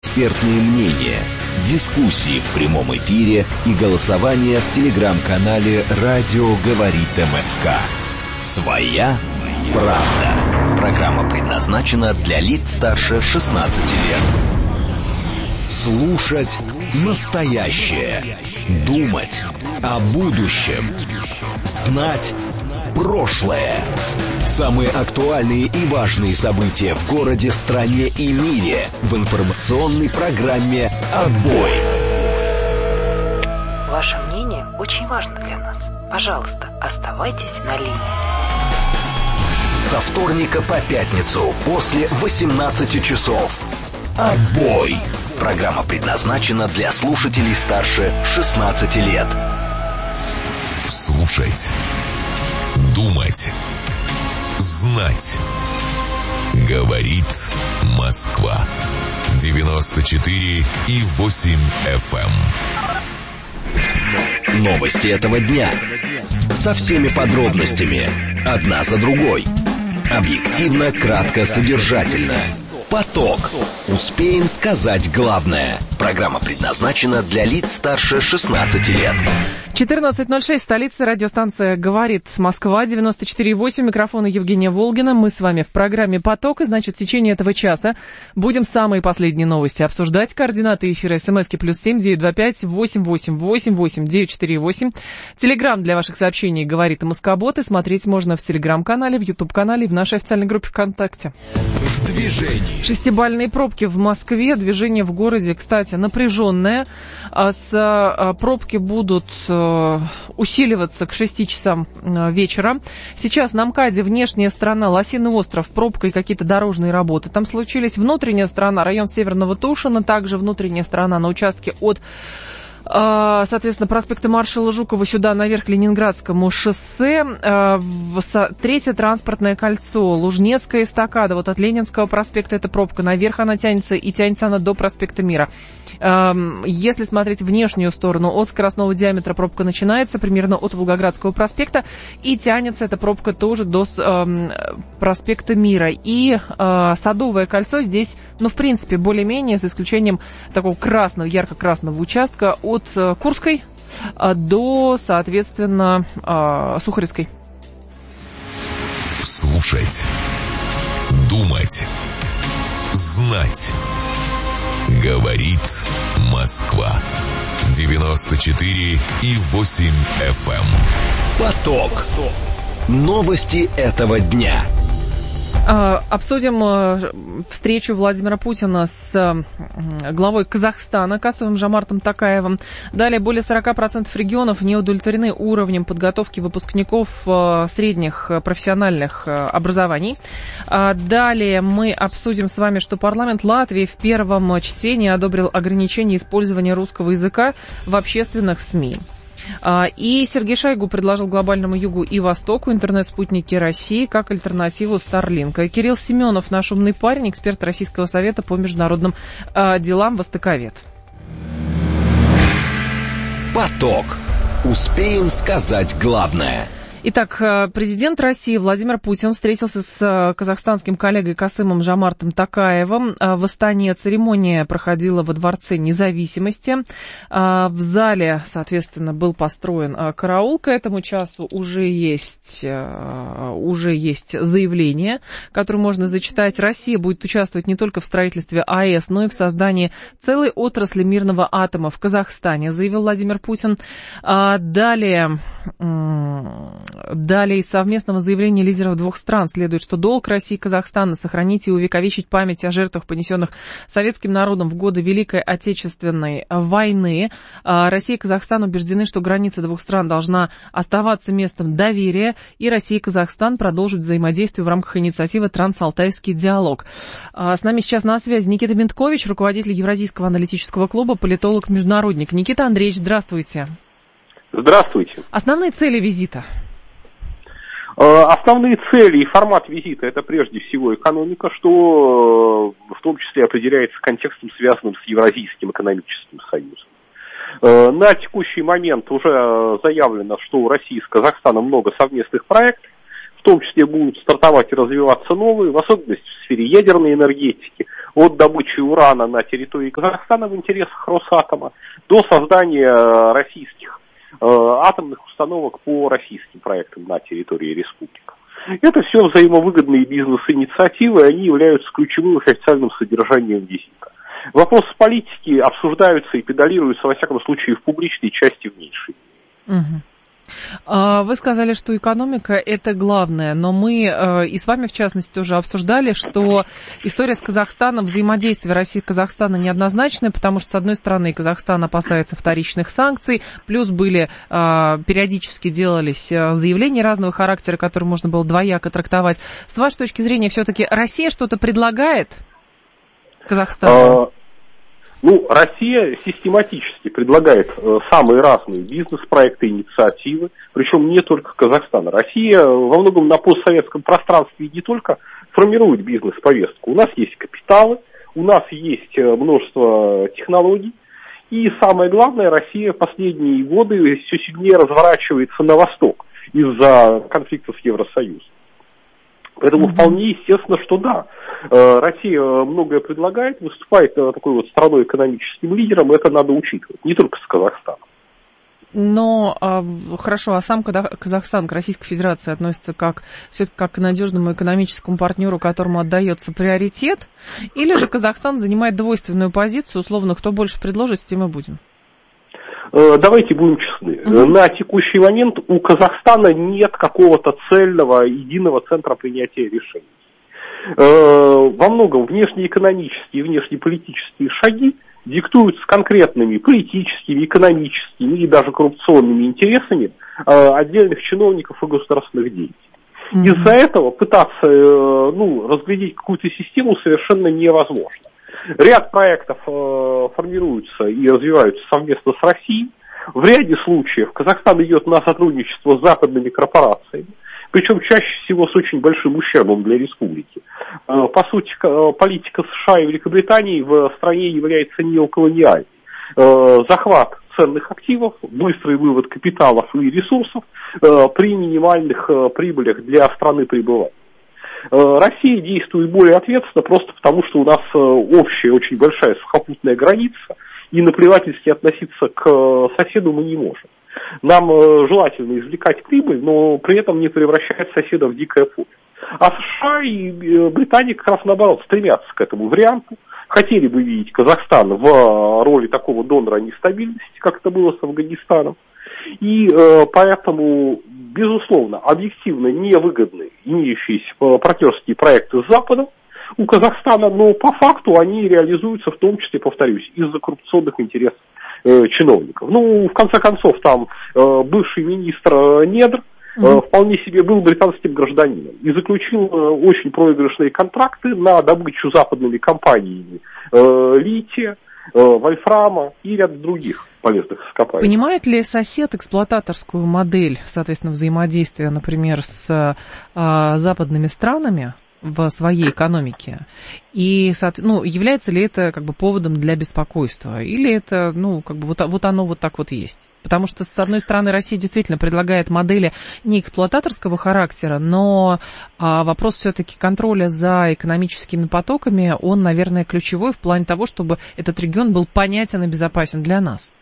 экспертные мнения, дискуссии в прямом эфире и голосование в телеграм-канале «Радио говорит МСК». «Своя правда». Программа предназначена для лиц старше 16 лет. Слушать настоящее. Думать о будущем. Знать прошлое. Самые актуальные и важные события в городе, стране и мире в информационной программе «Отбой». Ваше мнение очень важно для нас. Пожалуйста, оставайтесь на линии. Со вторника по пятницу после 18 часов. «Отбой». Программа предназначена для слушателей старше 16 лет. Слушать. Думать. Знать. Говорит Москва. 94,8 FM. Новости этого дня. Со всеми подробностями. Одна за другой. Объективно, кратко, содержательно. Поток. Успеем сказать главное. Программа предназначена для лиц старше 16 лет. 14:06, столица, радиостанция «Говорит Москва», 94,8, микрофона Евгения Волгина. Мы с вами в программе «Поток», и, значит, в течение этого часа будем самые последние новости обсуждать. Координаты эфира СМСки +7 925 888 8948. Телеграм для ваших сообщений «Говорит Москобот», и смотреть можно в Телеграм-канале, в Ютуб-канале и в нашей официальной группе ВКонтакте. В движении. 6-бальные пробки в Москве, движение в городе, кстати, напряженное. Пробки будут усиливаться к 6 часам вечера. Сейчас на МКАДе внешняя сторона, Лосиный остров, пробка и какие-то дорожные работы там случились. Внутренняя сторона, район Северного Тушина, также внутренняя сторона на участке от, соответственно, проспекта Маршала Жукова сюда наверх к Ленинградскому шоссе. Третье транспортное кольцо, Лужнецкая эстакада. Вот от Ленинского проспекта эта пробка. Наверх она тянется, и тянется она до проспекта Мира. Если смотреть внешнюю сторону, от скоростного диаметра пробка начинается примерно от Волгоградского проспекта, и тянется эта пробка тоже до проспекта Мира. И Садовое кольцо здесь, ну, в принципе, более-менее, за исключением такого красного, ярко-красного участка от Курской до, соответственно, Сухаревской. Слушать. Думать. Знать. Говорит Москва. 94,8 FM. Поток. Новости этого дня. Обсудим встречу Владимира Путина с главой Казахстана Касымом Жомартом Токаевым. Далее, более 40% регионов не удовлетворены уровнем подготовки выпускников средних профессиональных образований. Далее мы обсудим с вами, что парламент Латвии в первом чтении одобрил ограничение использования русского языка в общественных СМИ. И Сергей Шойгу предложил глобальному югу и востоку интернет-спутники России как альтернативу Старлинка. Кирилл Семенов, наш умный парень, эксперт Российского совета по международным делам, востоковед. Поток. Успеем сказать главное. Итак, президент России Владимир Путин встретился с казахстанским коллегой Касымом Жомартом Токаевым. В Астане церемония проходила во Дворце Независимости. В зале, соответственно, был построен караул. К этому часу уже есть заявление, которое можно зачитать. Россия будет участвовать не только в строительстве АЭС, но и в создании целой отрасли мирного атома в Казахстане, заявил Владимир Путин. Далее из совместного заявления лидеров двух стран следует, что долг России и Казахстана сохранить и увековечить память о жертвах, понесенных советским народом в годы Великой Отечественной войны. Россия и Казахстан убеждены, что граница двух стран должна оставаться местом доверия, и Россия и Казахстан продолжат взаимодействие в рамках инициативы «Трансалтайский диалог». С нами сейчас на связи Никита Бенткович, руководитель Евразийского аналитического клуба, политолог-международник. Никита Андреевич, здравствуйте. Здравствуйте. Основные цели визита? Основные цели и формат визита — это прежде всего экономика, что в том числе определяется контекстом, связанным с Евразийским экономическим союзом. На текущий момент уже заявлено, что у России с Казахстаном много совместных проектов, в том числе будут стартовать и развиваться новые, в особенности в сфере ядерной энергетики, от добычи урана на территории Казахстана в интересах Росатома до создания российских атомных установок по российским проектам на территории республики. Это все взаимовыгодные бизнес-инициативы, они являются ключевым официальным содержанием визита. Вопросы политики обсуждаются и педалируются, во всяком случае, в публичной части в меньшей. Вы сказали, что экономика – это главное, но мы и с вами, в частности, уже обсуждали, что история с Казахстаном, взаимодействие России и Казахстана неоднозначное, потому что, с одной стороны, Казахстан опасается вторичных санкций, плюс периодически делались заявления разного характера, которые можно было двояко трактовать. С вашей точки зрения, все-таки Россия что-то предлагает Казахстану? Россия систематически предлагает самые разные бизнес-проекты, инициативы, причем не только Казахстана. Россия во многом на постсоветском пространстве не только формирует бизнес-повестку. У нас есть капиталы, у нас есть множество технологий, и самое главное, Россия в последние годы все сильнее разворачивается на восток из-за конфликта с Евросоюзом. Поэтому вполне естественно, что да, Россия многое предлагает, выступает такой вот страной экономическим лидером, это надо учитывать, не только с Казахстаном. Но хорошо, а сам Казахстан к Российской Федерации относится все-таки как к надежному экономическому партнеру, которому отдается приоритет, или же Казахстан занимает двойственную позицию, условно, кто больше предложит, с тем и будем? Давайте будем честны. На текущий момент у Казахстана нет какого-то цельного, единого центра принятия решений. Во многом внешнеэкономические и внешнеполитические шаги диктуются конкретными политическими, экономическими и даже коррупционными интересами отдельных чиновников и государственных деятелей. Из-за этого пытаться разглядеть какую-то систему совершенно невозможно. Ряд проектов формируются и развиваются совместно с Россией. В ряде случаев Казахстан идет на сотрудничество с западными корпорациями, причем чаще всего с очень большим ущербом для республики. По сути, политика США и Великобритании в стране является неоколониальной. Захват ценных активов, быстрый вывод капиталов и ресурсов при минимальных прибылях для страны пребывания. Россия действует более ответственно просто потому, что у нас общая очень большая сухопутная граница, и наплевательски относиться к соседу мы не можем. Нам желательно извлекать прибыль, но при этом не превращать соседа в дикое поле. А США и Британия как раз наоборот стремятся к этому варианту. Хотели бы видеть Казахстан в роли такого донора нестабильности, как это было с Афганистаном. И поэтому, безусловно, объективно невыгодны имеющиеся партнерские проекты с Западом у Казахстана, но по факту они реализуются в том числе, повторюсь, из-за коррупционных интересов чиновников. В конце концов, там бывший министр недр вполне себе был британским гражданином и заключил очень проигрышные контракты на добычу западными компаниями лития, вольфрама и ряд других полезных ископаемых. Понимает ли сосед эксплуататорскую модель, соответственно, взаимодействия, например, с западными странами в своей экономике? И, является ли это поводом для беспокойства? Или это, вот оно вот так вот есть? Потому что, с одной стороны, Россия действительно предлагает модели не эксплуататорского характера, но вопрос все-таки контроля за экономическими потоками, он, наверное, ключевой в плане того, чтобы этот регион был понятен и безопасен для нас.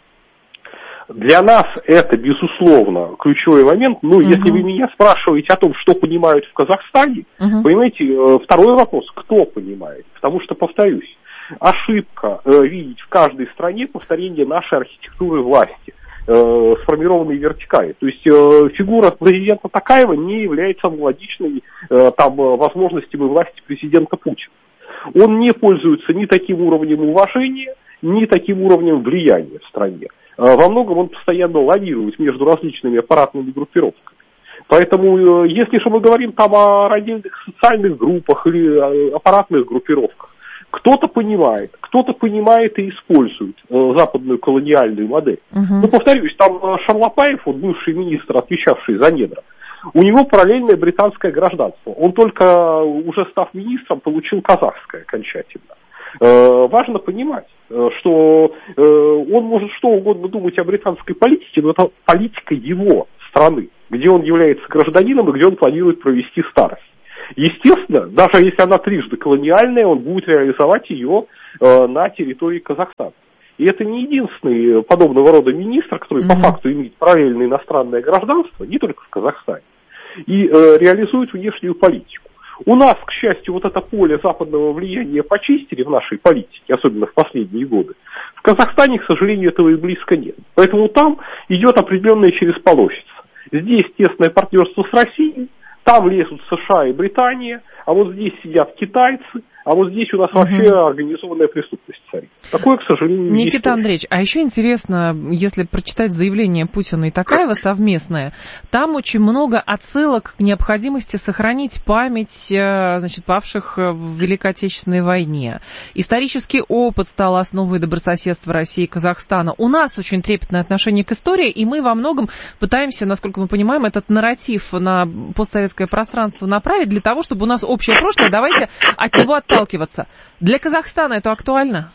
Для нас это, безусловно, ключевой момент. Если вы меня спрашиваете о том, что понимают в Казахстане, понимаете, второй вопрос, кто понимает. Потому что, повторюсь, ошибка видеть в каждой стране повторение нашей архитектуры власти, сформированной вертикали. То есть фигура президента Токаева не является аналогичной возможностям и власти президента Путина. Он не пользуется ни таким уровнем уважения, ни таким уровнем влияния в стране. Во многом он постоянно лавирует между различными аппаратными группировками. Поэтому, если же мы говорим о раздельных социальных группах или аппаратных группировках, кто-то понимает и использует западную колониальную модель. Повторюсь, Шарлапаев, бывший министр, отвечавший за недра, у него параллельное британское гражданство. Он только, уже став министром, получил казахское окончательно. Важно понимать, что он может что угодно думать о британской политике, но это политика его страны, где он является гражданином и где он планирует провести старость. Естественно, даже если она трижды колониальная, он будет реализовать ее на территории Казахстана. И это не единственный подобного рода министр, который по факту имеет параллельное иностранное гражданство, не только в Казахстане, и реализует внешнюю политику. У нас, к счастью, вот это поле западного влияния почистили в нашей политике, особенно в последние годы. В Казахстане, к сожалению, этого и близко нет. Поэтому там идет определенная чересполосица. Здесь тесное партнерство с Россией, там лезут США и Британия, а вот здесь сидят китайцы, а вот здесь у нас вообще организованная преступность царит. Такое, к сожалению, не Никита Андреевич, а еще интересно, если прочитать заявление Путина и Токаева совместное, там очень много отсылок к необходимости сохранить память, значит, павших в Великой Отечественной войне. Исторический опыт стал основой добрососедства России и Казахстана. У нас очень трепетное отношение к истории, и мы во многом пытаемся, насколько мы понимаем, этот нарратив на постсоветское пространство направить для того, чтобы у нас общее прошлое, давайте от него отталкиваться. Для Казахстана это актуально?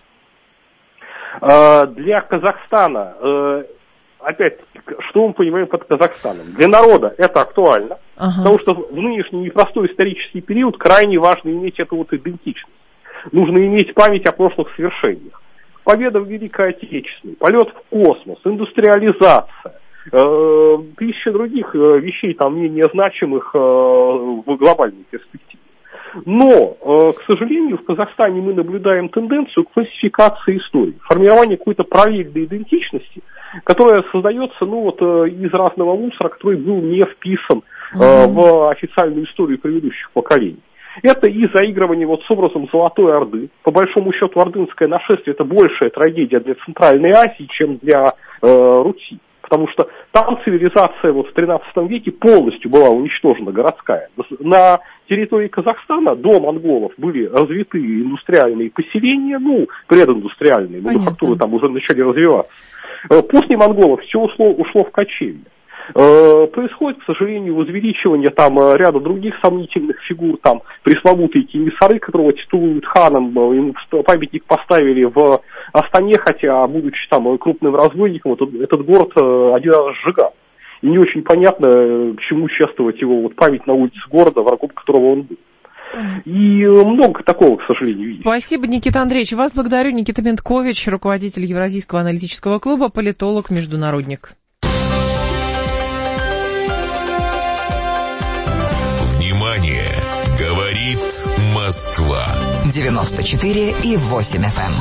Для Казахстана, опять-таки, что мы понимаем под Казахстаном? Для народа это актуально, потому что в нынешний непростой исторический период крайне важно иметь эту вот идентичность. Нужно иметь память о прошлых свершениях. Победа в Великой Отечественной, полет в космос, индустриализация, тысяча других вещей, там менее значимых в глобальной перспективе. Но, к сожалению, в Казахстане мы наблюдаем тенденцию к фальсификации истории, формирование какой-то параллельной идентичности, которая создается из разного мусора, который был не вписан в официальную историю предыдущих поколений. Это и заигрывание с образом Золотой Орды. По большому счету, ордынское нашествие – это большая трагедия для Центральной Азии, чем для Руси. Потому что там цивилизация в 13 веке полностью была уничтожена, городская. На территории Казахстана до монголов были развитые индустриальные поселения, прединдустриальные, мануфактуры там уже начали развиваться. После монголов все ушло в кочевье. Происходит, к сожалению, возвеличивание там ряда других сомнительных фигур, там пресловутый Кенесары, которого титулуют ханом, ему памятник поставили в Астане, хотя, будучи там крупным разбойником, этот город один раз сжигал. И не очень понятно, к чему чествовать его память на улице города, врагом которого он был. И много такого, к сожалению, видите. Спасибо, Никита Андреевич. Вас благодарю. Никита Менткович, руководитель Евразийского аналитического клуба, политолог, международник. Говорит Москва. 94,8 FM.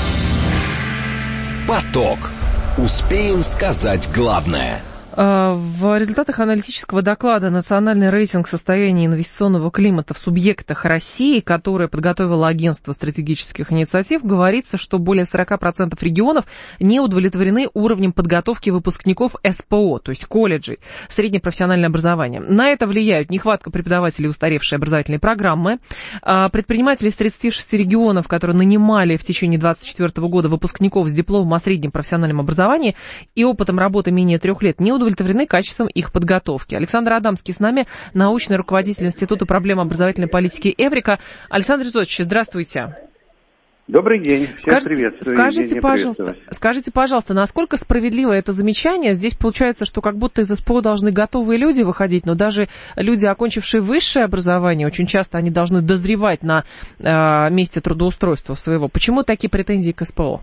Поток. Успеем сказать главное. В результатах аналитического доклада «Национальный рейтинг состояния инвестиционного климата в субъектах России», которое подготовило агентство стратегических инициатив, говорится, что более 40% регионов не удовлетворены уровнем подготовки выпускников СПО, то есть колледжей, среднее профессиональное образование. На это влияют нехватка преподавателей и устаревшие образовательные программы. Предприниматели из 36 регионов, которые нанимали в течение 2024 года выпускников с дипломом о среднем профессиональном образовании и опытом работы менее 3 лет, не удовлетворены качеством их подготовки. Александр Адамский с нами, научный руководитель Института проблем образовательной политики «Эврика». Александр Изотович, здравствуйте. Добрый день, всех приветствую. Скажите, пожалуйста, насколько справедливо это замечание? Здесь получается, что как будто из СПО должны готовые люди выходить, но даже люди, окончившие высшее образование, очень часто они должны дозревать на месте трудоустройства своего. Почему такие претензии к СПО?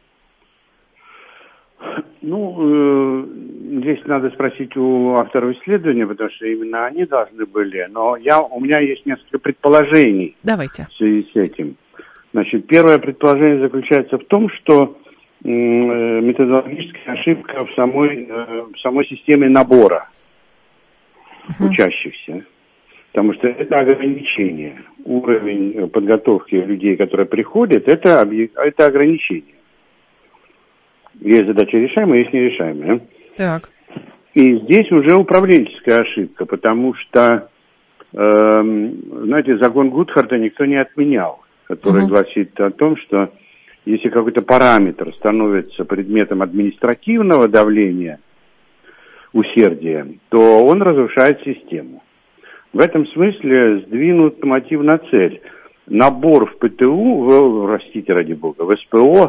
Здесь надо спросить у авторов исследования, потому что именно они должны были. Но у меня есть несколько предположений. Давайте. В связи с этим. Значит, первое предположение заключается в том, что методологическая ошибка в самой системе набора учащихся. Потому что это ограничение. Уровень подготовки людей, которые приходят, это ограничение. Есть задачи решаемые, есть нерешаемые. Так. И здесь уже управленческая ошибка, потому что, закон Гутхарта никто не отменял, который гласит о том, что если какой-то параметр становится предметом административного давления, усердия, то он разрушает систему. В этом смысле сдвинут мотив на цель. Набор в ПТУ, ради бога, в СПО,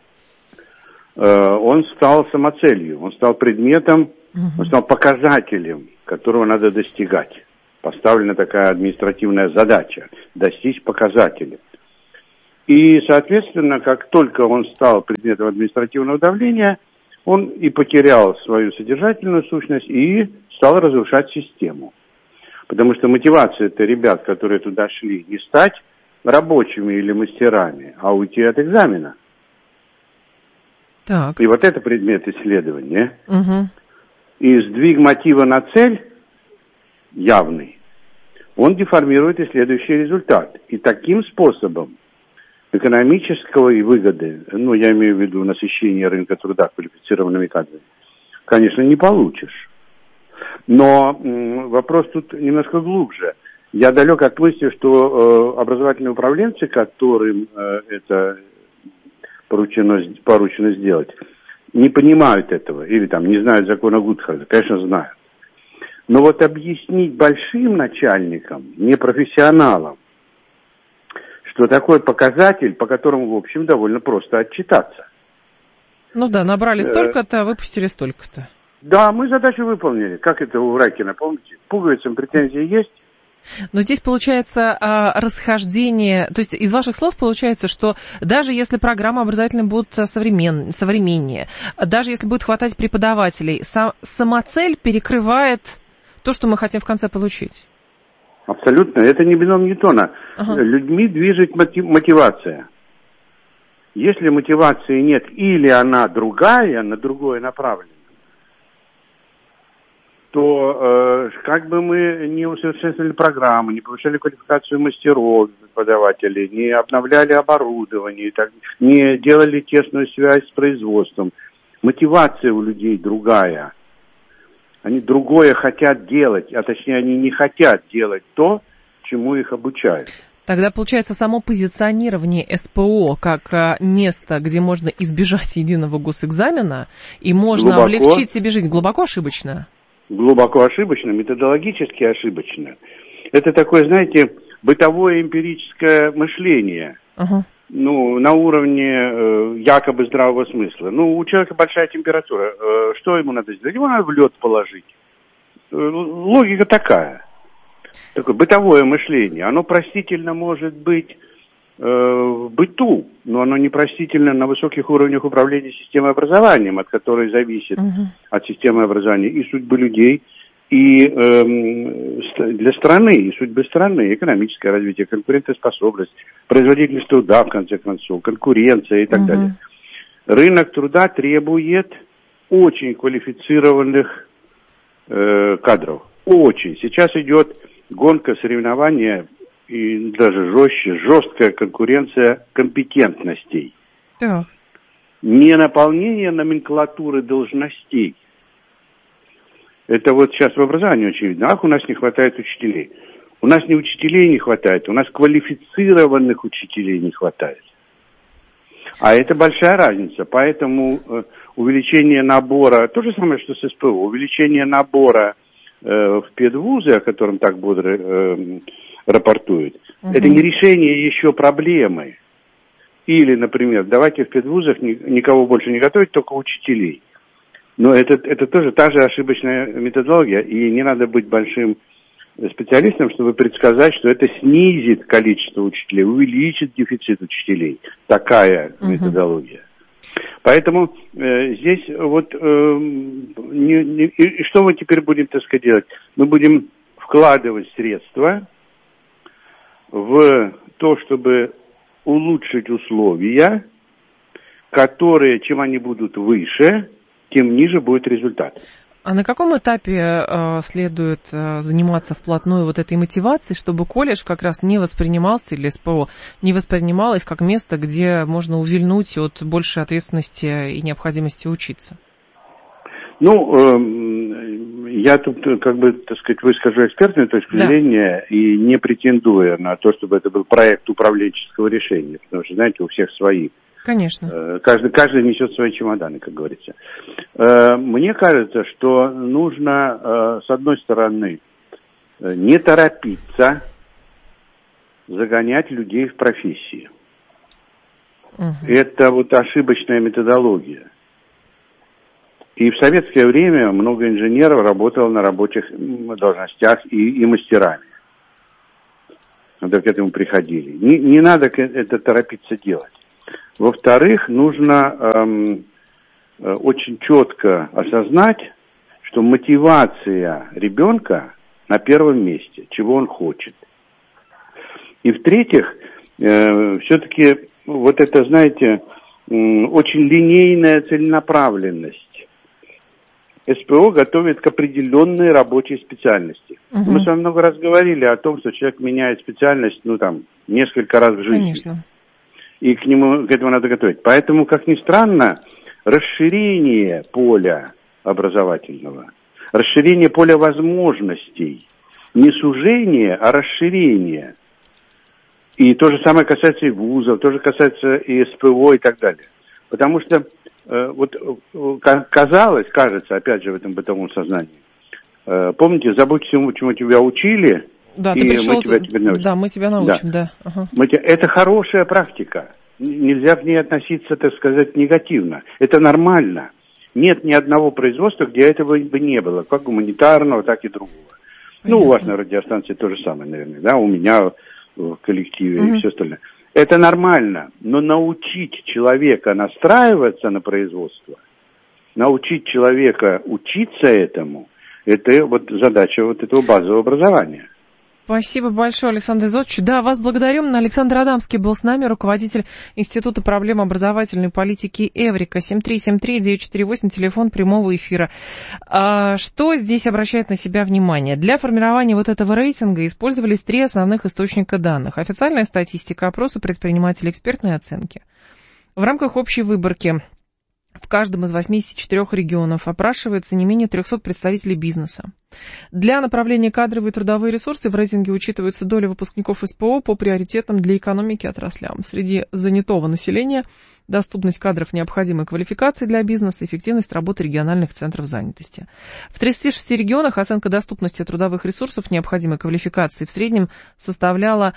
он стал самоцелью, он стал предметом, он стал показателем, которого надо достигать. Поставлена такая административная задача – достичь показателя. И, соответственно, как только он стал предметом административного давления, он и потерял свою содержательную сущность и стал разрушать систему. Потому что мотивация-то ребят, которые туда шли, не стать рабочими или мастерами, а уйти от экзамена. Так. И вот это предмет исследования. Угу. И сдвиг мотива на цель явный, он деформирует и следующий результат. И таким способом экономического и выгоды, я имею в виду насыщение рынка труда квалифицированными кадрами, конечно, не получишь. Но вопрос тут немножко глубже. Я далек от мысли, что образовательные управленцы, которым это поручено сделать, не понимают этого или не знают закона Гудхарда. Конечно, знают. Но вот объяснить большим начальникам, непрофессионалам, что такой показатель, по которому, в общем, довольно просто отчитаться. Набрали столько-то, выпустили столько-то. Да, мы задачу выполнили. Как это у Ракина, помните? Пуговицам претензии есть? Но здесь получается расхождение, то есть из ваших слов получается, что даже если программы образовательные будут современнее, даже если будет хватать преподавателей, самоцель перекрывает то, что мы хотим в конце получить. Абсолютно. Это не бином Ньютона. Ага. Людьми движет мотивация. Если мотивации нет или она другая, на другое направлена, то как бы мы не усовершенствовали программы, не повышали квалификацию мастеров, преподавателей, не обновляли оборудование, не делали тесную связь с производством. Мотивация у людей другая. Они другое хотят делать, а точнее они не хотят делать то, чему их обучают. Тогда, получается, само позиционирование СПО как место, где можно избежать единого госэкзамена и можно облегчить себе жизнь, глубоко ошибочно? Глубоко ошибочно, методологически ошибочно. Это такое, знаете, бытовое эмпирическое мышление. Uh-huh. На уровне якобы здравого смысла. У человека большая температура. Что ему надо сделать? Ему надо в лед положить. Логика такая. Такое бытовое мышление. Оно простительно может быть в быту, но оно непростительно на высоких уровнях управления системой образования, от которой зависит от системы образования и судьбы людей, и для страны, и судьбы страны, экономическое развитие, конкурентоспособность, производительность труда, в конце концов, конкуренция и так далее. Рынок труда требует очень квалифицированных кадров. Очень. Сейчас идет гонка, соревнования и даже жесткая конкуренция компетентностей. Да. Не наполнение номенклатуры должностей. Это вот сейчас в образовании очень видно. У нас не хватает учителей. У нас не учителей не хватает, у нас квалифицированных учителей не хватает. А это большая разница. Поэтому увеличение набора, то же самое, что с СПО, увеличение набора в педвузы, о котором так бодро рапортуют, это не решение еще проблемы. Или, например, давайте в педвузах никого больше не готовить, только учителей. Но это тоже та же ошибочная методология, и не надо быть большим специалистом, чтобы предсказать, что это снизит количество учителей, увеличит дефицит учителей. Такая методология. Поэтому здесь вот и что мы теперь будем, делать? Мы будем вкладывать средства в то, чтобы улучшить условия, которые, чем они будут выше, тем ниже будет результат. А на каком этапе следует заниматься вплотную вот этой мотивацией, чтобы колледж как раз не воспринимался, или СПО не воспринималось как место, где можно увильнуть от большей ответственности и необходимости учиться? Я тут, выскажу экспертную точку зрения и не претендуя на то, чтобы это был проект управленческого решения, потому что, знаете, у всех свои. Конечно. Каждый несет свои чемоданы, как говорится. Мне кажется, что нужно, с одной стороны, не торопиться загонять людей в профессии. Это вот ошибочная методология. И в советское время много инженеров работало на рабочих должностях и мастерами. Когда к этому приходили. Не надо это торопиться делать. Во-вторых, нужно очень четко осознать, что мотивация ребенка на первом месте, чего он хочет. И в-третьих, все-таки вот это, знаете, очень линейная целенаправленность. СПО готовит к определенной рабочей специальности. Угу. Мы с вами много раз говорили о том, что человек меняет специальность, несколько раз в жизни. Конечно. И к этому надо готовить. Поэтому, как ни странно, расширение поля образовательного, расширение поля возможностей, не сужение, а расширение. И то же самое касается и вузов, то же касается и СПО и так далее. Потому что кажется, опять же, в этом бытовом сознании. Помните, забудь всему, чему тебя учили, да, и ты пришел, мы тебя теперь научим. Да, мы тебя научим, да. Ага. Это хорошая практика. Нельзя к ней относиться, так сказать, негативно. Это нормально. Нет ни одного производства, где этого бы не было, как гуманитарного, так и другого. Понятно. У вас на радиостанции то же самое, наверное, да, у меня в коллективе и все остальное. Это нормально, но научить человека настраиваться на производство, научить человека учиться этому, это вот задача вот этого базового образования. Спасибо большое, Александр Изотович. Да, вас благодарим. Александр Адамский был с нами, руководитель Института проблем образовательной политики Эврика. 7373948, телефон прямого эфира. Что здесь обращает на себя внимание? Для формирования вот этого рейтинга использовались 3 основных источника данных. Официальная статистика, опросы предпринимателей, экспертные оценки. В рамках общей выборки в каждом из 84 регионов опрашивается не менее 300 представителей бизнеса. Для направления кадровые и трудовые ресурсы в рейтинге учитываются доля выпускников СПО по приоритетам для экономики и отраслям. Среди занятого населения доступность кадров необходимой квалификации для бизнеса, эффективность работы региональных центров занятости. В 36 регионах оценка доступности трудовых ресурсов необходимой квалификации в среднем составляла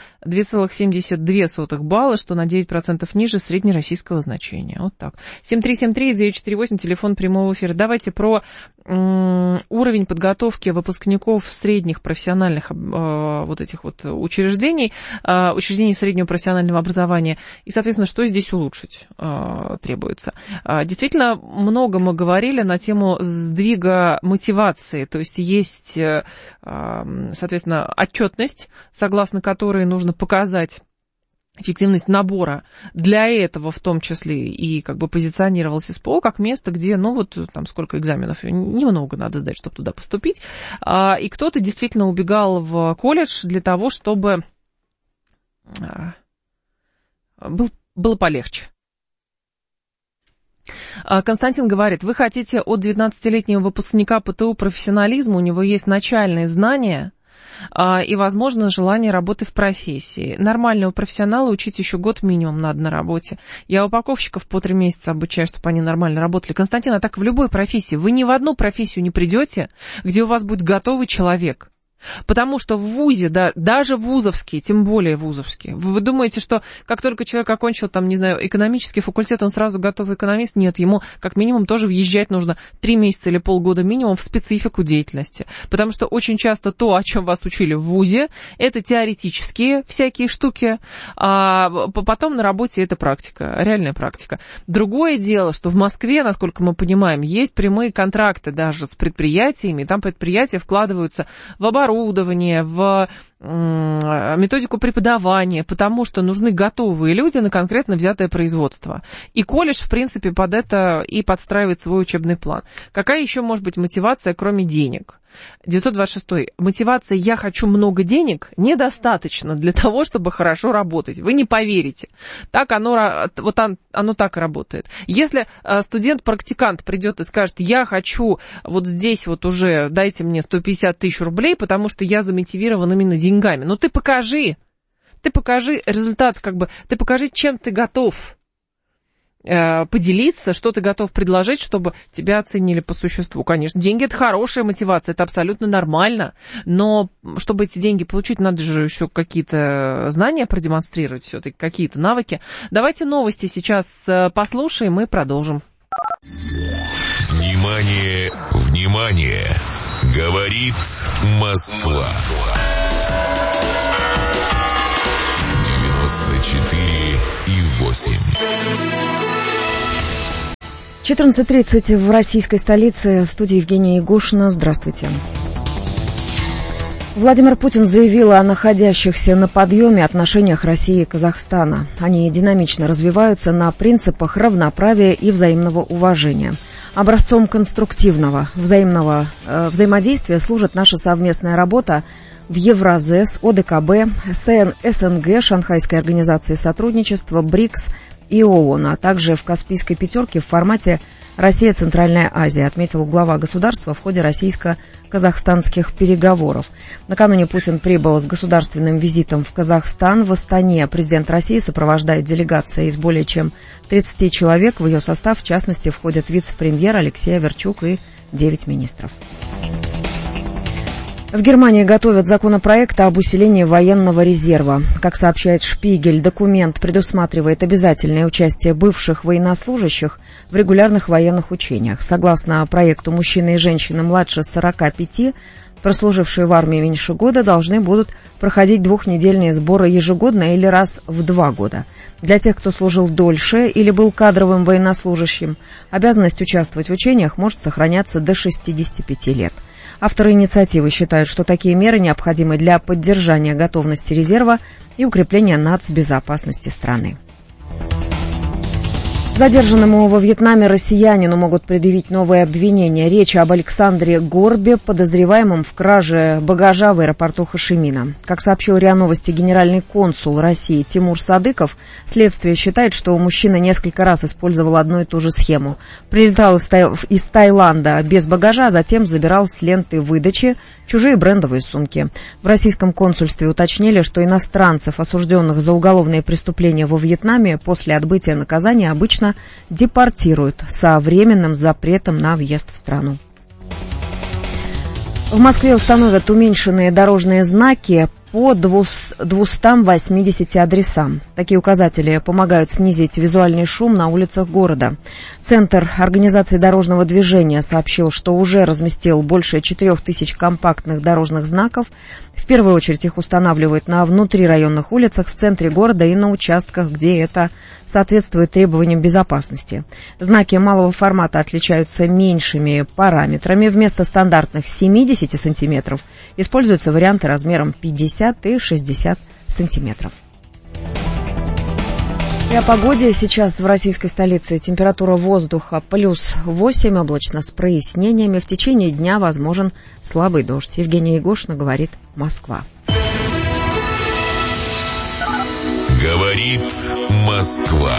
2,72 балла, что на 9% ниже среднероссийского значения. Вот так. 7373948, телефон прямого эфира. Давайте про уровень подготовки выпускников средних профессиональных учреждений среднего профессионального образования и, соответственно, что здесь улучшить требуется. Действительно, много мы говорили на тему сдвига мотивации, то есть, соответственно, отчетность, согласно которой нужно показать эффективность набора. Для этого в том числе и позиционировалось СПО как место, где, там сколько экзаменов, немного надо сдать, чтобы туда поступить. И кто-то действительно убегал в колледж для того, чтобы было полегче. Константин говорит, вы хотите от 19-летнего выпускника ПТУ профессионализма, у него есть начальные знания и, возможно, желание работы в профессии. Нормального профессионала учить еще год минимум надо на работе. Я упаковщиков по 3 месяца обучаю, чтобы они нормально работали. Константин, а так в любой профессии. Вы ни в одну профессию не придете, где у вас будет готовый человек. Потому что в ВУЗе, да, даже вузовские, тем более вузовские, вы думаете, что как только человек окончил, экономический факультет, он сразу готовый экономист? Нет, ему как минимум тоже въезжать нужно 3 месяца или полгода минимум в специфику деятельности. Потому что очень часто то, о чем вас учили в ВУЗе, это теоретические всякие штуки, а потом на работе это практика, реальная практика. Другое дело, что в Москве, насколько мы понимаем, есть прямые контракты даже с предприятиями, там предприятия вкладываются в оборудование, в методику преподавания, потому что нужны готовые люди на конкретно взятое производство. И колледж, в принципе, под это и подстраивает свой учебный план. Какая еще может быть мотивация, кроме денег? 926. Мотивация «я хочу много денег» недостаточно для того, чтобы хорошо работать. Вы не поверите. Так оно так и работает. Если студент-практикант придет и скажет «я хочу вот здесь вот уже дайте мне 150 тысяч рублей, потому что я замотивирован именно деньгами». Ну ты покажи результат, ты покажи, чем ты готов поделиться, что ты готов предложить, чтобы тебя оценили по существу. Конечно, деньги – это хорошая мотивация, это абсолютно нормально, но чтобы эти деньги получить, надо же еще какие-то знания продемонстрировать, все-таки какие-то навыки. Давайте новости сейчас послушаем и продолжим. Не Внимание, внимание! Говорит Москва. 94,8. 14:30 в российской столице. В студии Евгения Егошина. Здравствуйте. Владимир Путин заявил о находящихся на подъеме отношениях России и Казахстана. Они динамично развиваются на принципах равноправия и взаимного уважения. Образцом конструктивного взаимного взаимодействия служит наша совместная работа в Евразес, ОДКБ, СНГ, Шанхайской организации сотрудничества, БРИКС и ООН, а также в Каспийской пятерке в формате «Россия-Центральная Азия», отметил глава государства в ходе российско-казахстанских переговоров. Накануне Путин прибыл с государственным визитом в Казахстан. В Астане президент России сопровождает делегация из более чем 30 человек. В ее состав, в частности, входят вице-премьер Алексей Аверчук и 9 министров. В Германии готовят законопроект об усилении военного резерва. Как сообщает Шпигель, документ предусматривает обязательное участие бывших военнослужащих в регулярных военных учениях. Согласно проекту, мужчины и женщины младше 45, прослужившие в армии меньше года, должны будут проходить двухнедельные сборы ежегодно или раз в 2 года. Для тех, кто служил дольше или был кадровым военнослужащим, обязанность участвовать в учениях может сохраняться до 65 лет. Авторы инициативы считают, что такие меры необходимы для поддержания готовности резерва и укрепления нацбезопасности страны. Задержанному во Вьетнаме россиянину могут предъявить новые обвинения. Речь об Александре Горбе, подозреваемом в краже багажа в аэропорту Хошимина. Как сообщил РИА Новости генеральный консул России Тимур Садыков, следствие считает, что мужчина несколько раз использовал одну и ту же схему. Прилетал из Таиланда без багажа, а затем забирал с ленты выдачи чужие брендовые сумки. В российском консульстве уточнили, что иностранцев, осужденных за уголовные преступления во Вьетнаме, после отбытия наказания обычно депортируют со временным запретом на въезд в страну. В Москве установят уменьшенные дорожные знаки по 280 адресам. Такие указатели помогают снизить визуальный шум на улицах города. Центр организации дорожного движения сообщил, что уже разместил больше 4000 компактных дорожных знаков. В первую очередь их устанавливают на внутрирайонных улицах, в центре города и на участках, где это соответствует требованиям безопасности. Знаки малого формата отличаются меньшими параметрами. Вместо стандартных 70 сантиметров используются варианты размером 50 и 60 сантиметров. И о погоде. Сейчас в российской столице температура воздуха +8, облачно с прояснениями. В течение дня возможен слабый дождь. Евгения Егошина, говорит Москва. Говорит Москва.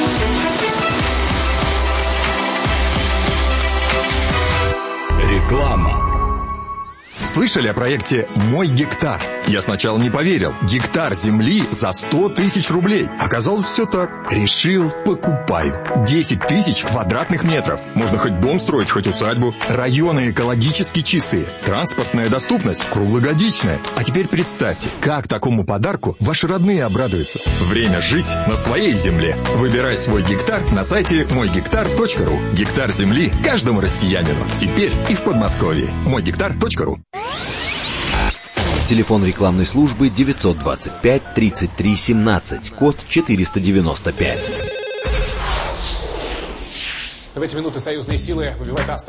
Реклама. Слышали о проекте «Мой гектар»? Я сначала не поверил. Гектар земли за 100 тысяч рублей. Оказалось, все так. Решил, покупаю. 10 тысяч квадратных метров. Можно хоть дом строить, хоть усадьбу. Районы экологически чистые. Транспортная доступность круглогодичная. А теперь представьте, как такому подарку ваши родные обрадуются. Время жить на своей земле. Выбирай свой гектар на сайте moygektar.ru. Гектар земли каждому россиянину. Теперь и в Подмосковье. moygektar.ru. Телефон рекламной службы 925 33 17, код 495. В эти минуты союзные силы выбивают